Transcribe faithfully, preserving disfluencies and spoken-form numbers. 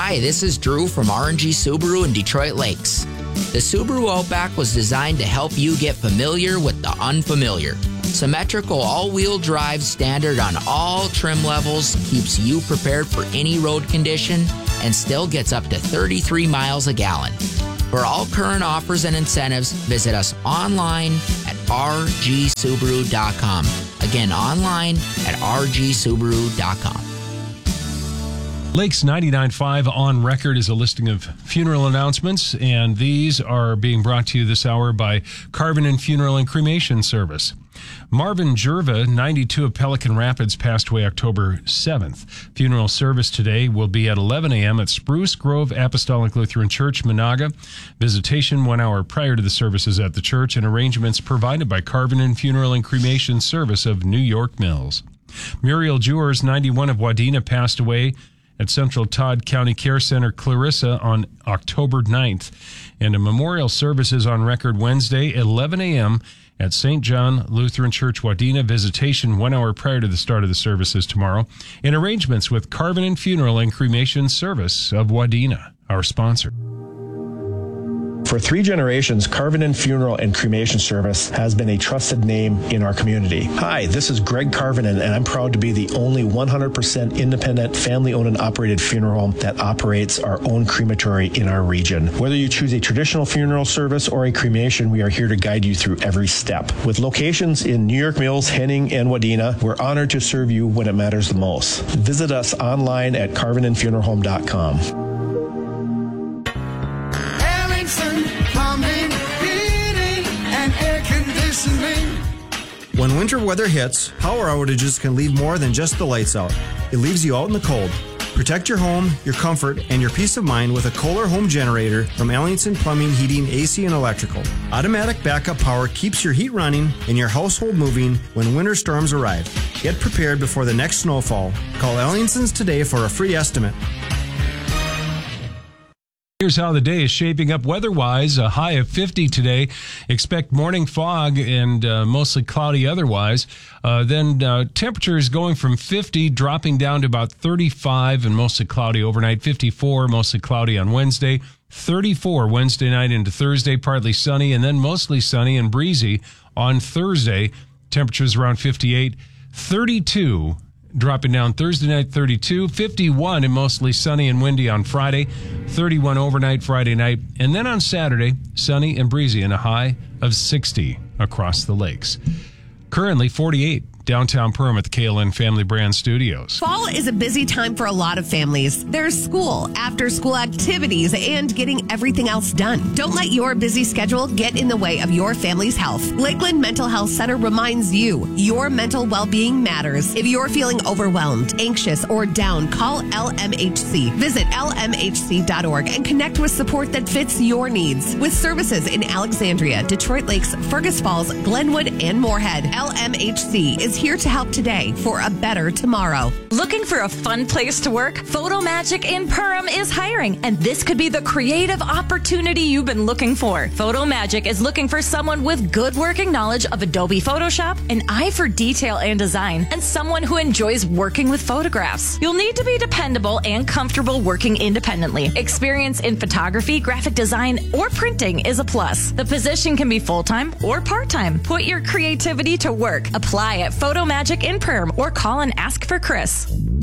Hi, this is Drew from R and G Subaru in Detroit Lakes. The Subaru Outback was designed to help you get familiar with the unfamiliar. Symmetrical all-wheel drive standard on all trim levels keeps you prepared for any road condition and still gets up to thirty-three miles a gallon. For all current offers and incentives, visit us online at r g subaru dot com. Again, online at r g subaru dot com. Lakes ninety-nine point five on record is a listing of funeral announcements, and these are being brought to you this hour by Carvin Funeral and Cremation Service. Marvin Jerva, ninety-two, of Pelican Rapids, passed away October seventh. Funeral service today will be at eleven a.m. at Spruce Grove Apostolic Lutheran Church, Monaga. Visitation one hour prior to the services at the church, and arrangements provided by Carvin Funeral and Cremation Service of New York Mills. Muriel Jewers, ninety-one, of Wadena, passed away at Central Todd County Care Center, Clarissa, on October ninth. And a memorial service is on record Wednesday, eleven a.m. at Saint John Lutheran Church, Wadena. Visitation one hour prior to the start of the services tomorrow. In arrangements with Carvin Funeral and Cremation Service of Wadena, our sponsor. For three generations, Carvin Funeral and Cremation Service has been a trusted name in our community. Hi, this is Greg Carvin, and I'm proud to be the only one hundred percent independent, family-owned and operated funeral home that operates our own crematory in our region. Whether you choose a traditional funeral service or a cremation, we are here to guide you through every step. With locations in New York Mills, Henning, and Wadena, we're honored to serve you when it matters the most. Visit us online at carvin and funeral home dot com. Plumbing, heating, and air conditioning. When winter weather hits, power outages can leave more than just the lights out. It leaves you out in the cold. Protect your home, your comfort, and your peace of mind with a Kohler home generator from Ellingson Plumbing, Heating, A C, and Electrical. Automatic backup power keeps your heat running and your household moving when winter storms arrive. Get prepared before the next snowfall. Call Ellingson's today for a free estimate. Here's how the day is shaping up weather-wise. A high of fifty today. Expect morning fog and uh, mostly cloudy otherwise. Uh, then uh, temperatures going from fifty, dropping down to about thirty-five and mostly cloudy overnight. fifty-four, mostly cloudy on Wednesday. thirty-four Wednesday night into Thursday, partly sunny, and then mostly sunny and breezy on Thursday. Temperatures around fifty-eight. thirty-two dropping down Thursday night, thirty-two, fifty-one and mostly sunny and windy on Friday, thirty-one overnight Friday night, and then on Saturday, sunny and breezy and a high of sixty across the lakes. Currently forty-eight downtown Perham at the K L N Family Brand Studios. Fall is a busy time for a lot of families. There's school, after-school activities, and getting everything else done. Don't let your busy schedule get in the way of your family's health. Lakeland Mental Health Center reminds you your mental well-being matters. If you're feeling overwhelmed, anxious, or down, call L M H C. Visit L M H C dot org and connect with support that fits your needs. With services in Alexandria, Detroit Lakes, Fergus Falls, Glenwood, and Moorhead, L M H C is here to help today for a better tomorrow. Looking for a fun place to work? Photo Magic in Perham is hiring, and this could be the creative opportunity you've been looking for. Photo Magic is looking for someone with good working knowledge of Adobe Photoshop, an eye for detail and design, and someone who enjoys working with photographs. You'll need to be dependable and comfortable working independently. Experience in photography, graphic design, or printing is a plus. The position can be full-time or part-time. Put your creativity to work. Apply at Photo Magic in Perham or call and ask for Chris.